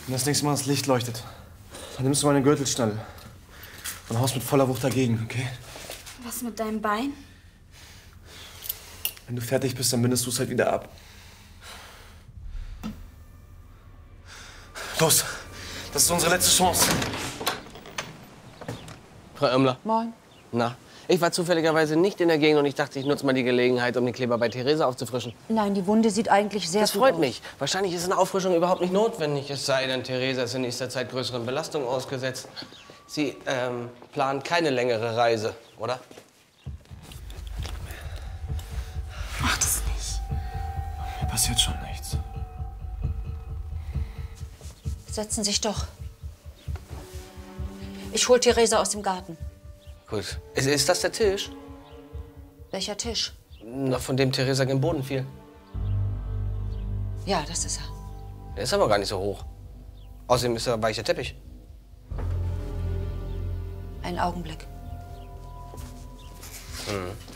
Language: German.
Wenn das nächste Mal das Licht leuchtet, dann nimmst du meine Gürtelschnalle und haust mit voller Wucht dagegen, okay? Was mit deinem Bein? Wenn du fertig bist, dann bindest du es halt wieder ab. Los, das ist unsere letzte Chance. Frau Irmler. Moin. Na, ich war zufälligerweise nicht in der Gegend und ich dachte, ich nutze mal die Gelegenheit, um den Kleber bei Theresa aufzufrischen. Nein, die Wunde sieht eigentlich sehr Das gut freut aus. mich. Wahrscheinlich ist eine Auffrischung überhaupt nicht notwendig. Es sei denn, Theresa ist in nächster Zeit größeren Belastungen ausgesetzt. Sie plant keine längere Reise, oder? Mach das nicht. Mir passiert schon nichts. Setzen Sie sich doch. Ich hol Theresa aus dem Garten. Gut. Ist das der Tisch? Welcher Tisch? Na, von dem Theresa gen Boden fiel. Ja, das ist er. Der ist aber gar nicht so hoch. Außerdem ist er weicher Teppich. Einen Augenblick. Hm.